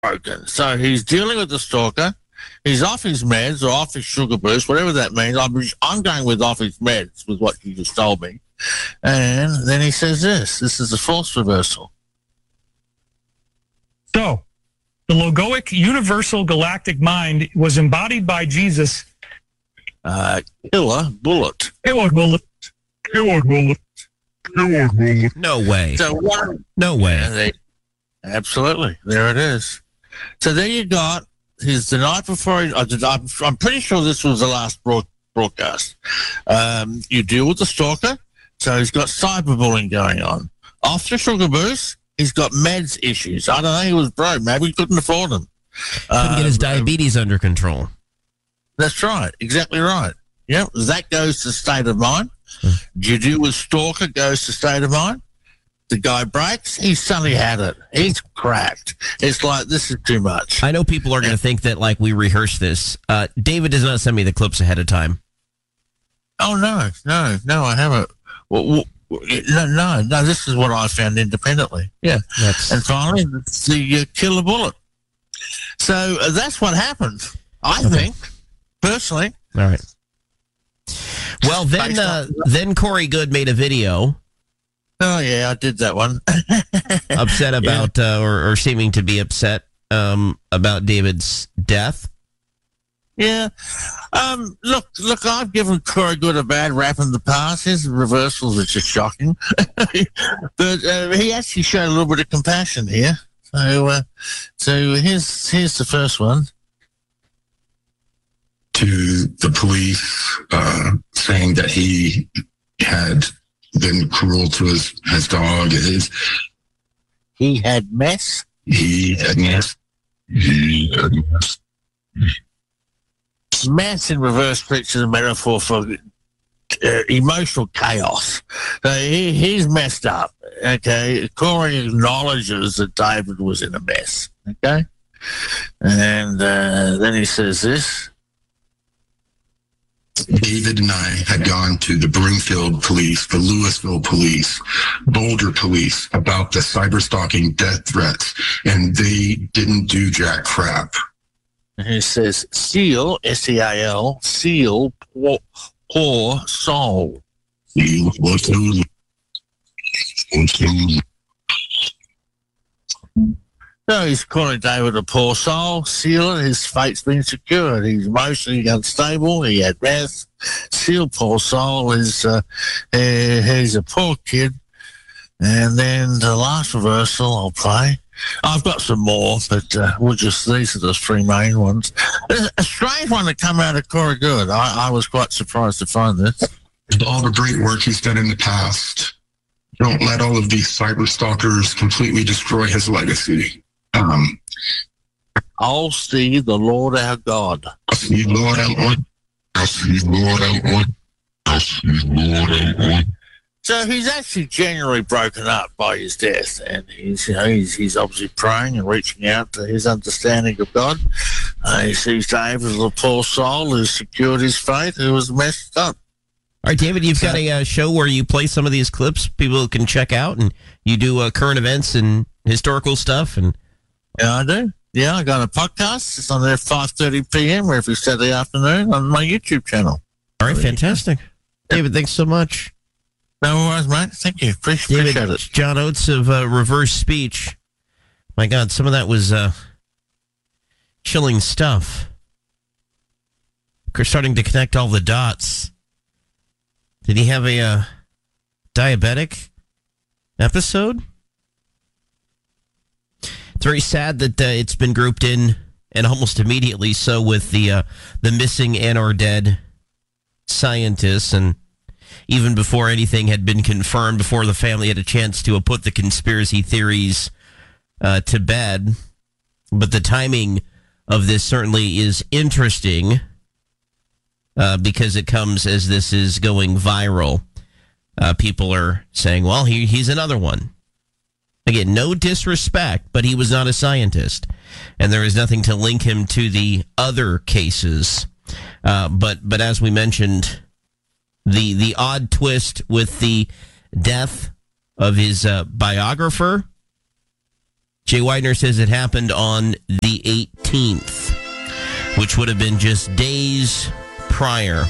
broken. So he's dealing with the stalker. He's off his meds or off his sugar boost, whatever that means. I'm going with off his meds, with what you just told me. And then he says this. This is a false reversal. So, the logoic universal galactic mind was embodied by Jesus. Killer bullet. Killer bullet. Killer bullet. Killer bullet. No way. So no way. Absolutely. There it is. So there you got his the night before. I'm pretty sure this was the last broadcast. You deal with the stalker. So he's got cyberbullying going on. Off the sugar boost, he's got meds issues. I don't know. He was broke. Maybe he couldn't afford them. Couldn't get his diabetes under control. That's right. Exactly right. Yep. That goes to state of mind. You deal with stalker, goes to state of mind. The guy breaks, he's suddenly had it. He's cracked. It's like, this is too much. I know people are going to think that, like, we rehearsed this. David does not send me the clips ahead of time. Oh, no, I haven't. Well, no, this is what I found independently. Yeah. And finally, the killer bullet. So that's what happened, I think, personally. All right. Well, then Corey Good made a video. Oh, yeah, I did that one. Upset about, or seeming to be upset about David's death. Yeah. Look, I've given Corey Good a bad rap in the past. His reversals are just shocking. But he actually showed a little bit of compassion here. So here's the first one. To the police, saying that he had been cruel to his dog. He had mess? He had mess. Mess in reverse picture, a metaphor for emotional chaos. So he's messed up. Okay, Corey acknowledges that David was in a mess. Okay, and then he says this. David and I had gone to the Broomfield police, the Louisville police, Boulder police about the cyber-stalking death threats, and they didn't do jack crap. And he says, seal, S-E-A-L, seal, poor soul. Seal, poor soul. So he's calling David a poor soul. Seal, his fate's been secured. He's emotionally unstable. He had meth. Seal, poor soul, he's a poor kid. And then the last reversal I'll play. I've got some more, but these are the three main ones. A strange one that come out of Corey Good. I was quite surprised to find this. All the great work he's done in the past. Don't let all of these cyber stalkers completely destroy his legacy. I'll see the Lord our God. I'll see Lord our God. I'll see Lord our God. I'll see Lord our God. So he's actually genuinely broken up by his death, and he's obviously praying and reaching out to his understanding of God. He sees Dave as a poor soul who secured his fate, who was messed up. All right, David, you've got a show where you play some of these clips people can check out, and you do current events and historical stuff. And yeah, I do. Yeah, I got a podcast. It's on there at 5:30 p.m. every Saturday afternoon on my YouTube channel. All right, fantastic. David, thanks so much. No worries, mate. Thank you. Appreciate it. John Oates of Reverse Speech. My God, some of that was chilling stuff. We're starting to connect all the dots. Did he have a diabetic episode? It's very sad that it's been grouped in, and almost immediately so, with the missing and or dead scientists, and even before anything had been confirmed, before the family had a chance to put the conspiracy theories to bed. But the timing of this certainly is interesting because it comes as this is going viral. People are saying, well, he's another one. Again, no disrespect, but he was not a scientist, and there is nothing to link him to the other cases. But as we mentioned, the odd twist with the death of his biographer Jay Widener says it happened on the 18th, which would have been just days prior.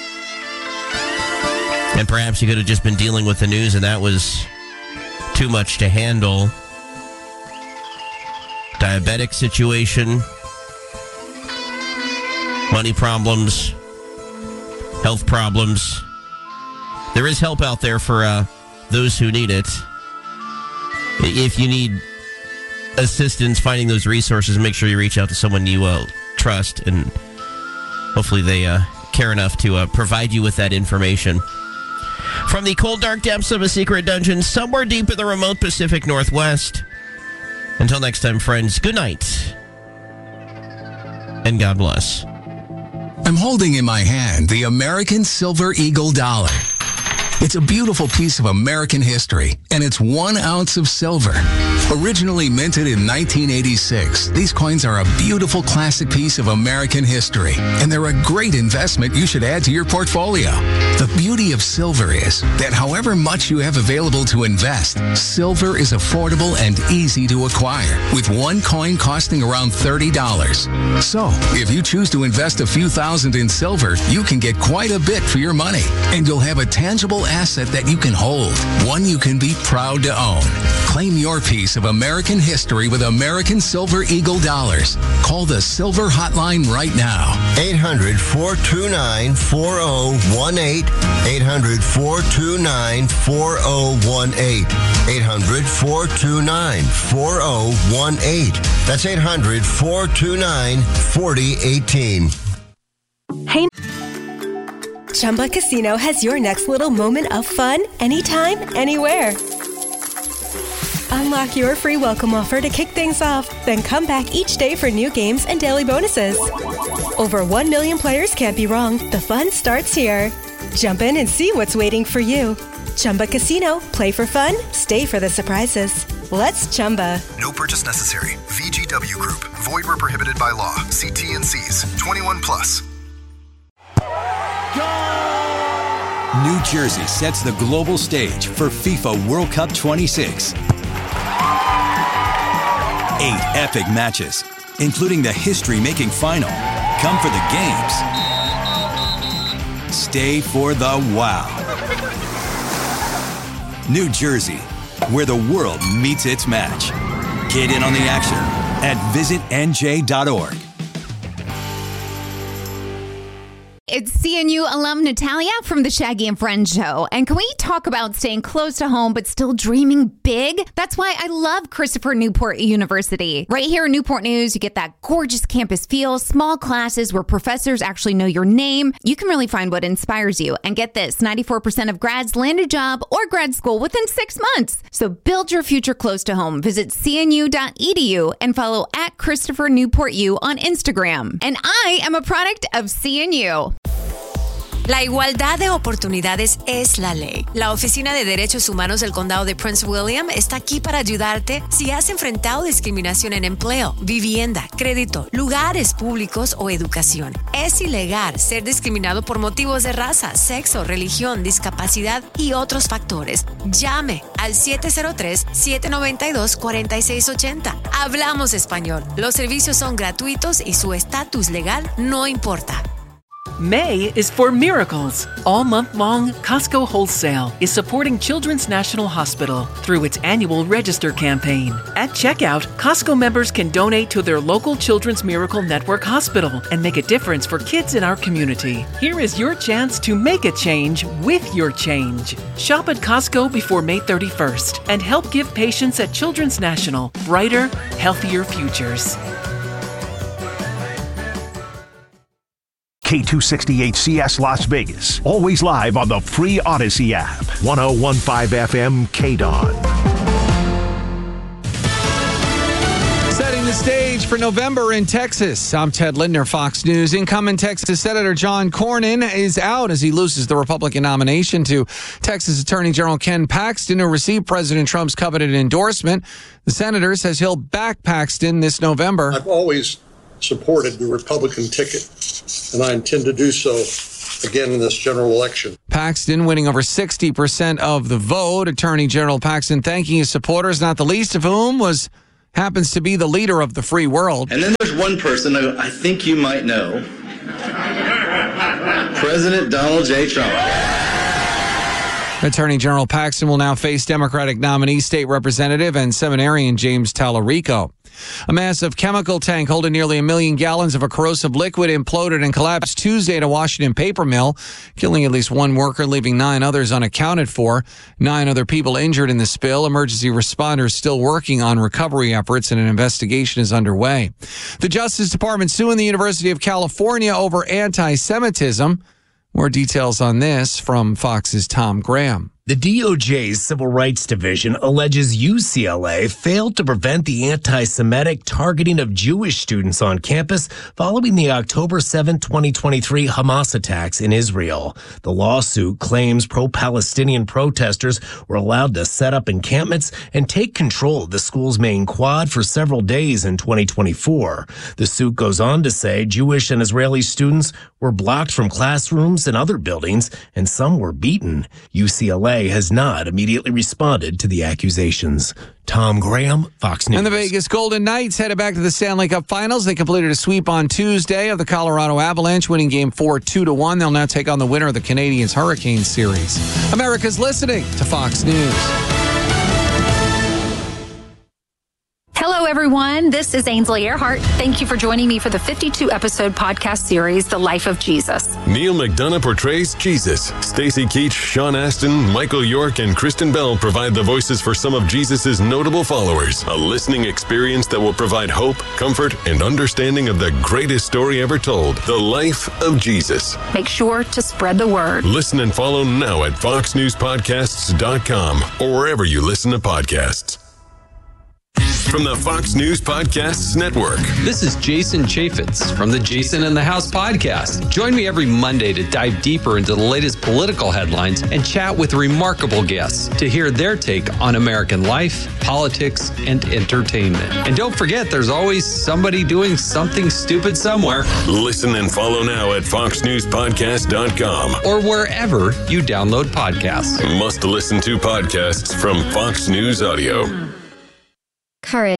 And perhaps you could have just been dealing with the news and that was too much to handle. Diabetic situation, money problems, health problems. There is help out there for those who need it. If you need assistance finding those resources, make sure you reach out to someone you trust, and hopefully they care enough to provide you with that information. From the cold, dark depths of a secret dungeon somewhere deep in the remote Pacific Northwest. Until next time, friends, good night, and God bless. I'm holding in my hand the American Silver Eagle dollar. It's a beautiful piece of American history, and it's 1 ounce of silver. Originally minted in 1986, these coins are a beautiful classic piece of American history, and they're a great investment you should add to your portfolio. The beauty of silver is that however much you have available to invest, silver is affordable and easy to acquire, with one coin costing around $30. So, if you choose to invest a few thousand in silver, you can get quite a bit for your money, and you'll have a tangible asset that you can hold, one you can be proud to own. Claim your piece of American history with American Silver Eagle dollars. Call the Silver Hotline right now. 800-429-4018. 800-429-4018. 800-429-4018. That's 800-429-4018. Hey. Chumba Casino has your next little moment of fun anytime, anywhere. Unlock your free welcome offer to kick things off, then come back each day for new games and daily bonuses. Over 1 million players can't be wrong. The fun starts here. Jump in and see what's waiting for you. Chumba Casino. Play for fun. Stay for the surprises. Let's Chumba. No purchase necessary. VGW Group. Void where prohibited by law. See T&Cs. 21 plus. New Jersey sets the global stage for FIFA World Cup 26. 8 epic matches, including the history-making final. Come for the games. Stay for the wow. New Jersey, where the world meets its match. Get in on the action at visitnj.org. It's CNU alum Natalia from the Shaggy and Friends show. And can we talk about staying close to home but still dreaming big? That's why I love Christopher Newport University. Right here in Newport News, you get that gorgeous campus feel, small classes where professors actually know your name. You can really find what inspires you. And get this, 94% of grads land a job or grad school within 6 months. So build your future close to home. Visit cnu.edu and follow at Christopher Newport U on Instagram. And I am a product of CNU. La igualdad de oportunidades es la ley. La Oficina de Derechos Humanos del Condado de Prince William está aquí para ayudarte si has enfrentado discriminación en empleo, vivienda, crédito, lugares públicos o educación. Es ilegal ser discriminado por motivos de raza, sexo, religión, discapacidad y otros factores. Llame al 703-792-4680. Hablamos español. Los servicios son gratuitos y su estatus legal no importa. May is for miracles. All month long, Costco Wholesale is supporting Children's National Hospital through its annual Register campaign. At checkout, Costco members can donate to their local Children's Miracle Network hospital and make a difference for kids in our community. Here is your chance to make a change with your change. Shop at Costco before May 31st and help give patients at Children's National brighter, healthier futures. K268CS Las Vegas. Always live on the free Odyssey app. 1015 FM KDON. Setting the stage for November in Texas. I'm Ted Lindner, Fox News. Incoming Texas Senator John Cornyn is out as he loses the Republican nomination to Texas Attorney General Ken Paxton, who received President Trump's coveted endorsement. The senator says he'll back Paxton this November. I've always supported the Republican ticket, and I intend to do so again in this general election. Paxton winning over 60% of the vote. Attorney General Paxton thanking his supporters, not the least of whom was happens to be the leader of the free world. And then there's one person who I think you might know. President Donald J. Trump. Attorney General Paxton will now face Democratic nominee state representative and seminarian James Tallarico. A massive chemical tank holding nearly 1 million gallons of a corrosive liquid imploded and collapsed Tuesday at a Washington paper mill, killing at least one worker, leaving 9 others unaccounted for. 9 other people injured in the spill. Emergency responders still working on recovery efforts, and an investigation is underway. The Justice Department suing the University of California over anti-Semitism. More details on this from Fox's Tom Graham. The DOJ's Civil Rights Division alleges UCLA failed to prevent the anti-Semitic targeting of Jewish students on campus following the October 7, 2023 Hamas attacks in Israel. The lawsuit claims pro-Palestinian protesters were allowed to set up encampments and take control of the school's main quad for several days in 2024. The suit goes on to say Jewish and Israeli students were blocked from classrooms and other buildings, and some were beaten. UCLA has not immediately responded to the accusations. Tom Graham, Fox News. And the Vegas Golden Knights headed back to the Stanley Cup Finals. They completed a sweep on Tuesday of the Colorado Avalanche, winning Game 4 2-1. They'll now take on the winner of the Canadiens Hurricanes series. America's listening to Fox News. Hello, everyone. This is Ainsley Earhart. Thank you for joining me for the 52-episode podcast series, The Life of Jesus. Neil McDonough portrays Jesus. Stacey Keach, Sean Astin, Michael York, and Kristen Bell provide the voices for some of Jesus' notable followers. A listening experience that will provide hope, comfort, and understanding of the greatest story ever told, The Life of Jesus. Make sure to spread the word. Listen and follow now at foxnewspodcasts.com or wherever you listen to podcasts. From the Fox News Podcasts Network. This is Jason Chaffetz from the Jason in the House podcast. Join me every Monday to dive deeper into the latest political headlines and chat with remarkable guests to hear their take on American life, politics, and entertainment. And don't forget, there's always somebody doing something stupid somewhere. Listen and follow now at foxnewspodcast.com or wherever you download podcasts. Must listen to podcasts from Fox News Audio. Courage.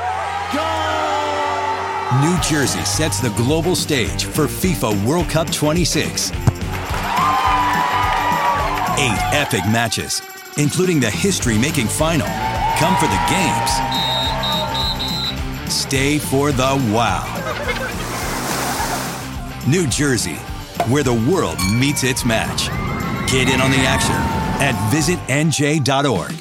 New Jersey sets the global stage for FIFA World Cup 26. 8 epic matches, including the history-making final. Come for the games. Stay for the wow. New Jersey, where the world meets its match. Get in on the action at visitnj.org.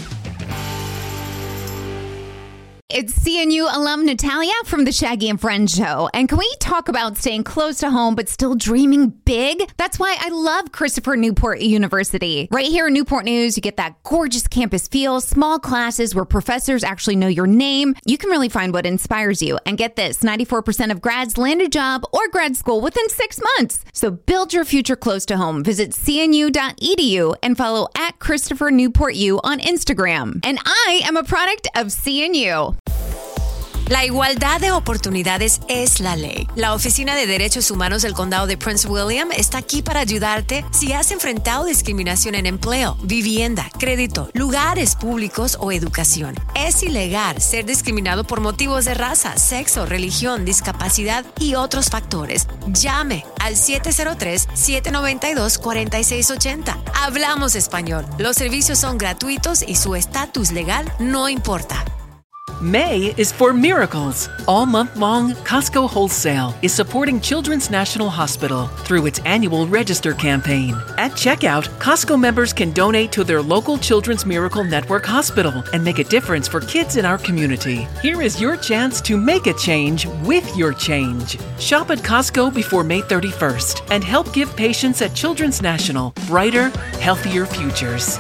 It's CNU alum Natalia from the Shaggy and Friends show. And can we talk about staying close to home but still dreaming big? That's why I love Christopher Newport University. Right here in Newport News, you get that gorgeous campus feel, small classes where professors actually know your name. You can really find what inspires you. And get this, 94% of grads land a job or grad school within 6 months. So build your future close to home. Visit cnu.edu and follow at Christopher Newport U on Instagram. And I am a product of CNU. La igualdad de oportunidades es la ley. La Oficina de Derechos Humanos del Condado de Prince William está aquí para ayudarte si has enfrentado discriminación en empleo, vivienda, crédito, lugares públicos o educación. Es ilegal ser discriminado por motivos de raza, sexo, religión, discapacidad y otros factores. Llame al 703-792-4680. Hablamos español. Los servicios son gratuitos y su estatus legal no importa. May is for miracles. All month long, Costco Wholesale is supporting Children's National Hospital through its annual Register campaign. At checkout, Costco members can donate to their local Children's Miracle Network hospital and make a difference for kids in our community. Here is your chance to make a change with your change. Shop at Costco before May 31st and help give patients at Children's National brighter, healthier futures.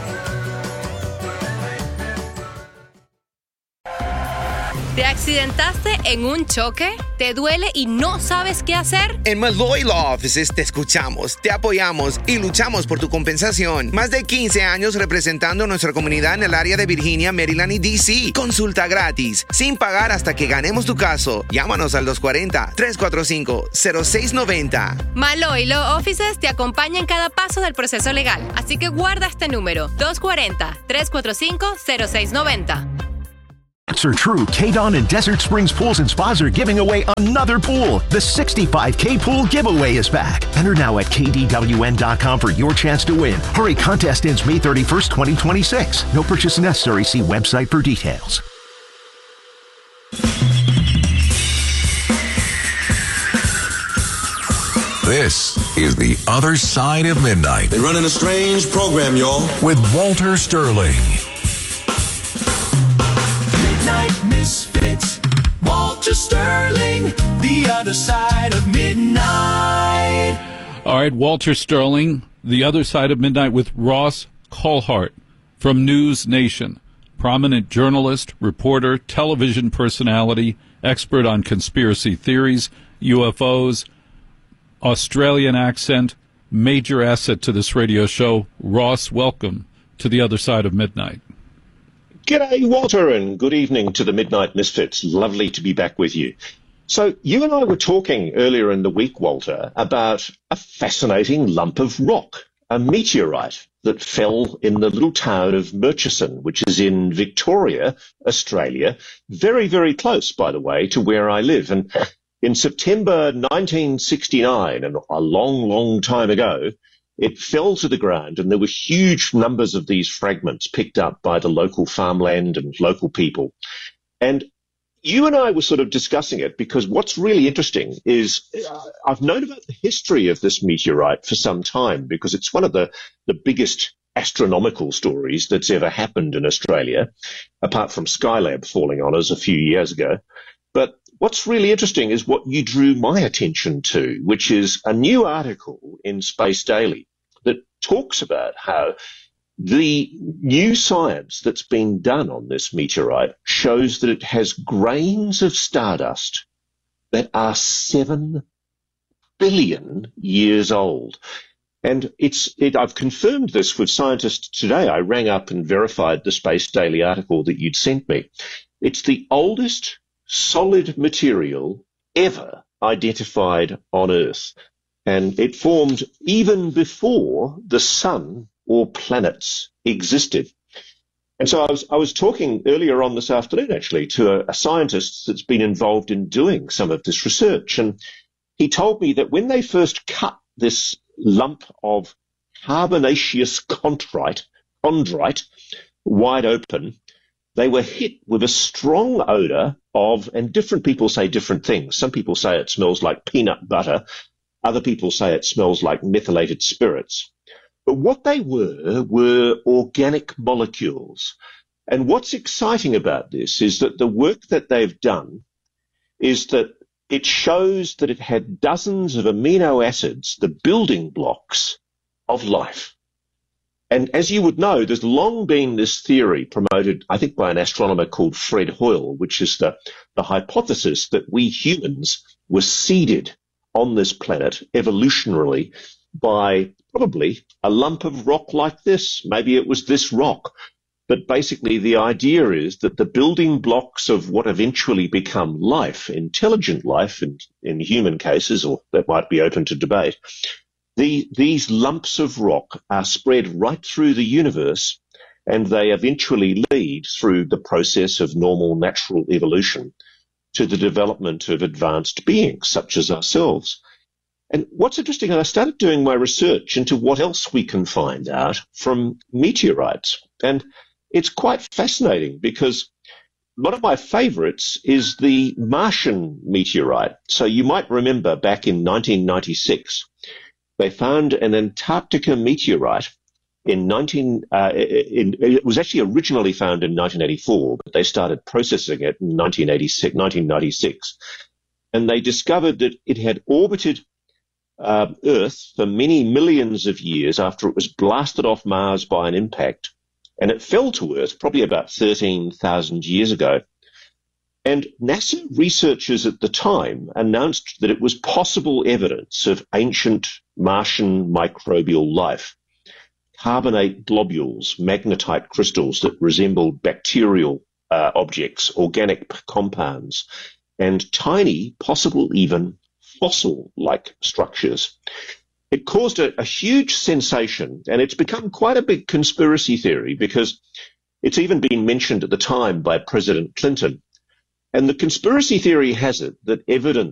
¿Te accidentaste en un choque? ¿Te duele y no sabes qué hacer? En Malloy Law Offices te escuchamos, te apoyamos y luchamos por tu compensación. Más de 15 años representando a nuestra comunidad en el área de Virginia, Maryland y D.C. Consulta gratis, sin pagar hasta que ganemos tu caso. Llámanos al 240-345-0690. Malloy Law Offices te acompaña en cada paso del proceso legal. Así que guarda este número, 240-345-0690. Answer True, K-Don and Desert Springs Pools and Spas are giving away another pool. The 65K Pool giveaway is back. Enter now at KDWN.com for your chance to win. Hurry, contest ends May 31st, 2026. No purchase necessary. See website for details. This is The Other Side of Midnight. They're running a strange program, y'all. With Walter Sterling. Midnight Misfits, Walter Sterling, The Other Side of Midnight. All right, Walter Sterling, The Other Side of Midnight with Ross Coulthart from News Nation. Prominent journalist, reporter, television personality, expert on conspiracy theories, UFOs, Australian accent, major asset to this radio show. Ross, welcome to The Other Side of Midnight. G'day, Walter, and good evening to the Midnight Misfits. Lovely to be back with you. So you and I were talking earlier in the week, Walter, about a fascinating lump of rock, a meteorite that fell in the little town of Murchison, which is in Victoria, Australia, very, very close, by the way, to where I live. And in September 1969, and a long, long time ago, it fell to the ground, and there were huge numbers of these fragments picked up by the local farmland and local people. And you and I were sort of discussing it because what's really interesting is I've known about the history of this meteorite for some time because it's one of the biggest astronomical stories that's ever happened in Australia, apart from Skylab falling on us a few years ago. But what's really interesting is what you drew my attention to, which is a new article in Space Daily that talks about how the new science that's been done on this meteorite shows that it has grains of stardust that are 7 billion years old. And I've confirmed this with scientists today. I rang up and verified the Space Daily article that you'd sent me. It's the oldest solid material ever identified on Earth. And it formed even before the sun or planets existed. And so I was talking earlier on this afternoon, actually, to a scientist that's been involved in doing some of this research. And he told me that when they first cut this lump of carbonaceous chondrite wide open, they were hit with a strong odor of, and different people say different things. Some people say it smells like peanut butter. Other people say it smells like methylated spirits. But what they were organic molecules. And what's exciting about this is that the work that they've done is that it shows that it had dozens of amino acids, the building blocks of life. And as you would know, there's long been this theory promoted, I think, by an astronomer called Fred Hoyle, which is the hypothesis that we humans were seeded on this planet evolutionarily by probably a lump of rock like this. Maybe it was this rock. But basically the idea is that the building blocks of what eventually become life, intelligent life in human cases, or that might be open to debate, these lumps of rock are spread right through the universe, and they eventually lead through the process of normal natural evolution to the development of advanced beings such as ourselves. And what's interesting, I started doing my research into what else we can find out from meteorites. And it's quite fascinating because one of my favorites is the Martian meteorite. So you might remember back in 1996, they found an Antarctica meteorite it was actually originally found in 1984, but they started processing it in 1996. And they discovered that it had orbited Earth for many millions of years after it was blasted off Mars by an impact. And it fell to Earth probably about 13,000 years ago. And NASA researchers at the time announced that it was possible evidence of ancient Martian microbial life. Carbonate globules, magnetite crystals that resembled bacterial objects, organic compounds, and tiny, possible even fossil-like structures. It caused a huge sensation, and it's become quite a big conspiracy theory because It's even been mentioned at the time by President Clinton. And the conspiracy theory has it that evidence